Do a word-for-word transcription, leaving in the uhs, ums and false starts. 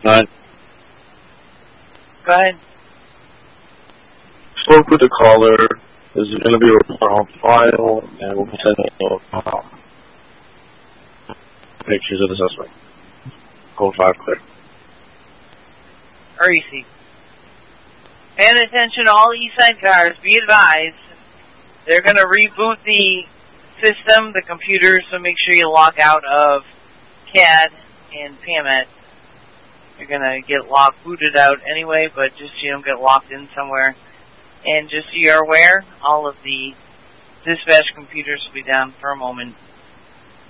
Nine. Go ahead. Spoke with the caller. There's going to be a report on file, and we'll be sending uh, pictures of the suspect. Code five clear. Easy. Paying attention to all Eastside cars, be advised, they're going to reboot the system, the computers, so make sure you log out of C A D and P M E T. You're going to get locked, booted out anyway, but just so you don't get locked in somewhere. And just so you're aware, all of the dispatch computers will be down for a moment